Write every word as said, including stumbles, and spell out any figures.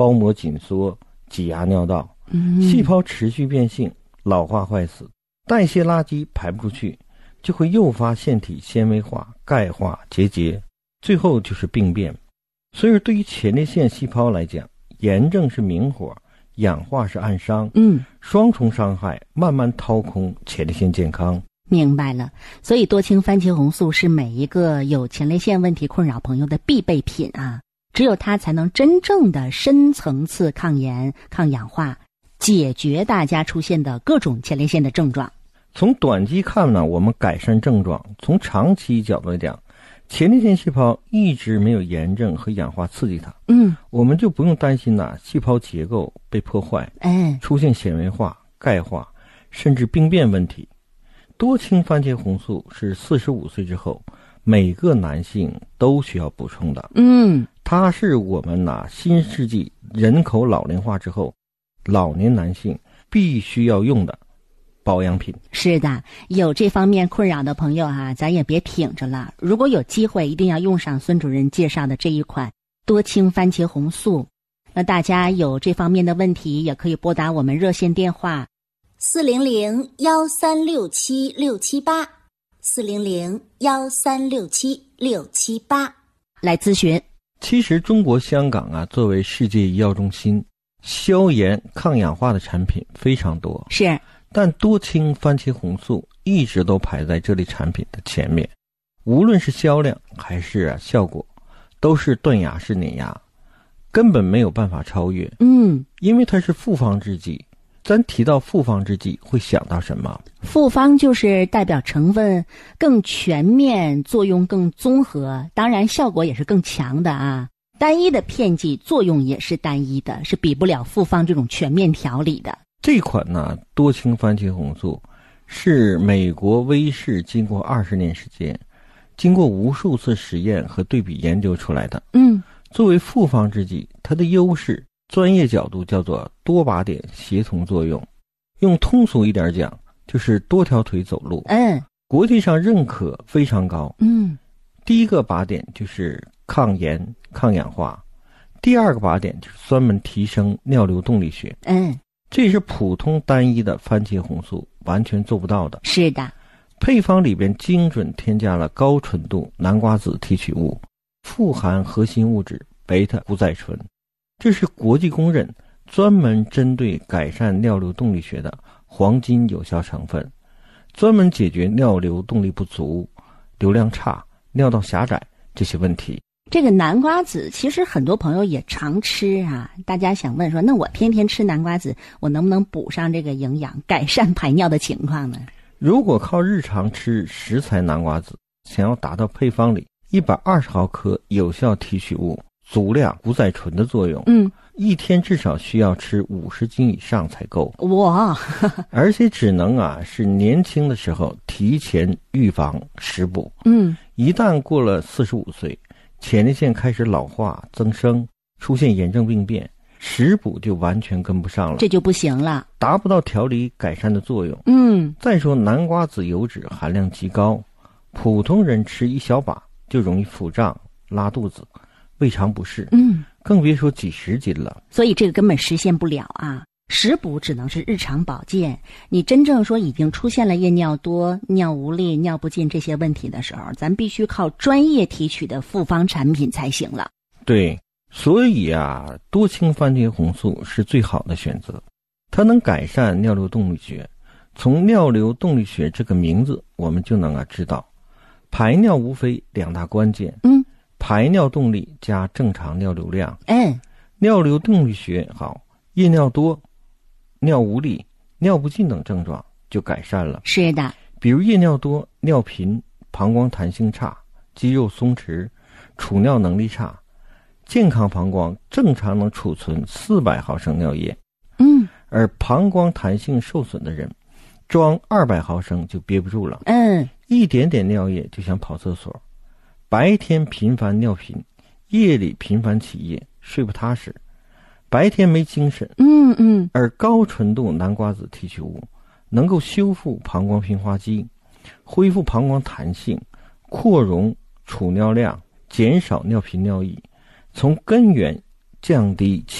包膜紧缩，挤压尿道，嗯、细胞持续变性，老化坏死，代谢垃圾排不出去，就会诱发腺体纤维化、钙化、结节，最后就是病变。所以对于前列腺细胞来讲，炎症是明火，氧化是暗伤，嗯，双重伤害，慢慢掏空前列腺健康。 明白了，所以多氢番茄红素是每一个有前列腺问题困扰朋友的必备品啊，只有它才能真正的深层次抗炎、抗氧化，解决大家出现的各种前列腺的症状。 从短期看呢，我们改善症状；从长期角度来讲，前列腺细胞一直没有炎症和氧化刺激它，嗯，我们就不用担心呐、啊，细胞结构被破坏，哎，出现纤维化、钙化，甚至病变问题。多氢番茄红素是四十五岁之后每个男性都需要补充的，嗯，它是我们呐、啊、新世纪人口老龄化之后老年男性必须要用的保养品。 是的，有这方面困扰的朋友啊，咱也别挺着了，如果有机会一定要用上孙主任介绍的这一款多氢番茄红素。那大家有这方面的问题也可以拨打我们热线电话四零零幺三六七六七八，四零零幺三六七六七八来咨询。 其实中国香港啊，作为世界医药中心，消炎抗氧化的产品非常多， 是， 但多氢番茄红素一直都排在这类产品的前面，无论是销量还是、啊、效果，都是断崖式碾压，根本没有办法超越。嗯，因为它是复方制剂。咱提到复方制剂会想到什么？ 复方就是代表成分更全面，作用更综合，当然效果也是更强的啊。单一的片剂作用也是单一的，是比不了复方这种全面调理的。 这款呢，多氢番茄红素是美国威士经过二十年时间，经过无数次实验和对比研究出来的。嗯，作为复方制剂，它的优势专业角度叫做多靶点协同作用，用通俗一点讲就是多条腿走路。嗯，国际上认可非常高。嗯，第一个靶点就是抗炎抗氧化，第二个靶点就是专门提升尿流动力学。嗯，这是普通单一的番茄红素完全做不到的。 是的， 配方里边精准添加了高纯度南瓜子提取物，富含核心物质贝塔谷载醇，这是国际公认专门针对改善尿流动力学的黄金有效成分，专门解决尿流动力不足、流量差、尿道狭窄这些问题。 这个南瓜子其实很多朋友也常吃啊，大家想问说，那我天天吃南瓜子，我能不能补上这个营养，改善排尿的情况呢？ 如果靠日常吃食材南瓜子，想要达到配方里一百二十毫克有效提取物足量谷载醇的作用，嗯，一天至少需要吃五十斤以上才够。 哇！ 而且只能啊是年轻的时候提前预防食补。嗯，一旦过了四十五岁，前列腺开始老化增生，出现炎症病变，食补就完全跟不上了， 这就不行了， 达不到调理改善的作用。嗯，再说南瓜子油脂含量极高，普通人吃一小把就容易腹胀、拉肚子、胃肠不适，嗯，更别说几十斤了。 所以这个根本实现不了啊！食补只能是日常保健。你真正说已经出现了夜尿多、尿无力、尿不尽这些问题的时候，咱必须靠专业提取的复方产品才行了。 对，所以啊，多氢番茄红素是最好的选择，它能改善尿流动力学。从尿流动力学这个名字，我们就能啊知道，排尿无非两大关键。嗯。排尿动力加正常尿流量。嗯，尿流动力学好，夜尿多、尿无力、尿不尽等症状就改善了。 是的， 比如夜尿多、尿频、膀胱弹性差、肌肉松弛、储尿能力差。健康膀胱正常能储存四百毫升尿液，嗯，而膀胱弹性受损的人，装二百毫升就憋不住了。嗯，一点点尿液就想跑厕所。白天频繁尿频，夜里频繁起夜，睡不踏实，白天没精神。嗯嗯。而高纯度南瓜子提取物能够修复膀胱平滑肌，恢复膀胱弹性，扩容储尿量，减少尿频尿意，从根源降低